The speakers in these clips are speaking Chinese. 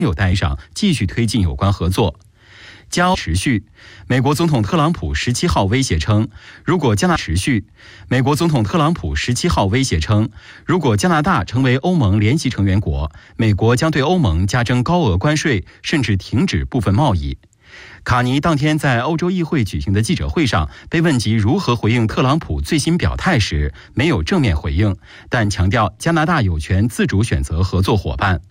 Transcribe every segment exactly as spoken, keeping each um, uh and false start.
有带上继续推进有关合作。加持续，美国总统特朗普十七号威胁称，如果加拿大持续，美国总统特朗普十七号威胁称，如果加拿大成为欧盟联席成员国，美国将对欧盟加征高额关税，甚至停止部分贸易。卡尼当天在欧洲议会举行的记者会上被问及如何回应特朗普最新表态时，没有正面回应，但强调加拿大有权自主选择合作伙伴。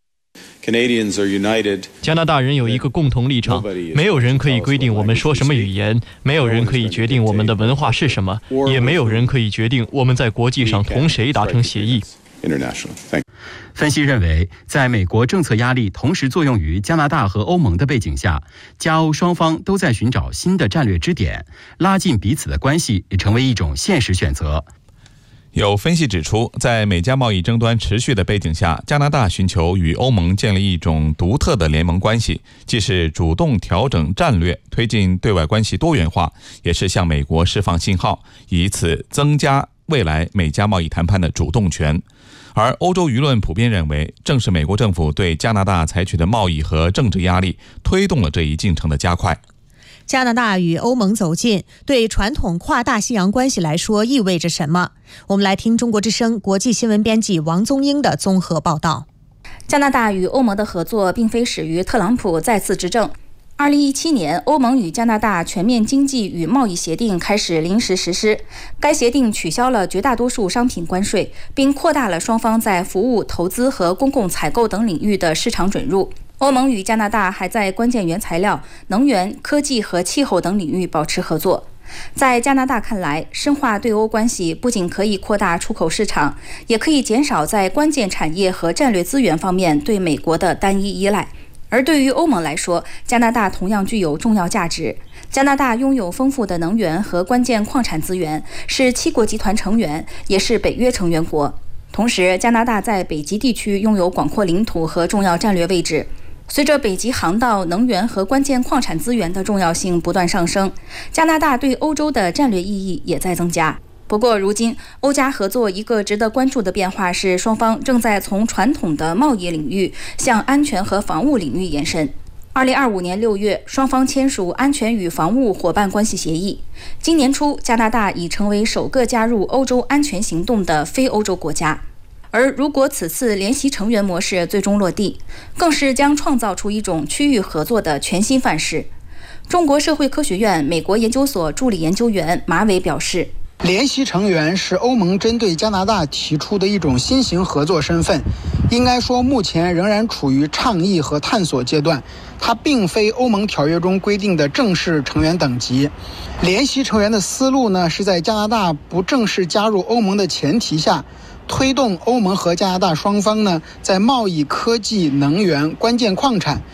加拿大人有一个共同立场，没有人可以规定我们说什么语言，没有人可以决定我们的文化是什么，也没有人可以决定我们在国际上同谁达成协议。 分析认为，在美国政策压力同时作用于加拿大和欧盟的背景下，加欧双方都在寻找新的战略支点，拉近彼此的关系也成为一种现实选择。 有分析指出，在美加贸易争端持续的背景下，加拿大寻求与欧盟建立一种独特的联盟关系，既是主动调整战略，推进对外关系多元化，也是向美国释放信号，以此增加未来美加贸易谈判的主动权。而欧洲舆论普遍认为，正是美国政府对加拿大采取的贸易和政治压力，推动了这一进程的加快。 加拿大与欧盟走近，对传统跨大西洋关系来说意味着什么？我们来听中国之声国际新闻编辑王宗英的综合报道。 加拿大与欧盟的合作并非始于特朗普再次执政。二零一七年，欧盟与加拿大全面经济与贸易协定开始临时实施。该协定取消了绝大多数商品关税，并扩大了双方在服务、投资和公共采购等领域的市场准入。欧盟与加拿大还在关键原材料、能源、科技和气候等领域保持合作。在加拿大看来，深化对欧关系不仅可以扩大出口市场，也可以减少在关键产业和战略资源方面对美国的单一依赖。而对于欧盟来说，加拿大同样具有重要价值。加拿大拥有丰富的能源和关键矿产资源，是七国集团成员，也是北约成员国。同时，加拿大在北极地区拥有广阔领土和重要战略位置。随着北极航道、能源和关键矿产资源的重要性不断上升，加拿大对欧洲的战略意义也在增加。不过，如今欧加合作一个值得关注的变化是，双方正在从传统的贸易领域向安全和防务领域延伸。二零二五年六月，双方签署安全与防务伙伴关系协议。今年初，加拿大已成为首个加入欧洲安全行动的非欧洲国家。而如果此次联席成员模式最终落地，更是将创造出一种区域合作的全新范式。中国社会科学院美国研究所助理研究员马伟表示， 联席成员是欧盟针对加拿大提出的一种新型合作身份，应该说目前仍然处于倡议和探索阶段，它并非欧盟条约中规定的正式成员等级。联席成员的思路呢，是在加拿大不正式加入欧盟的前提下，推动欧盟和加拿大双方呢，在贸易、科技、能源、关键矿产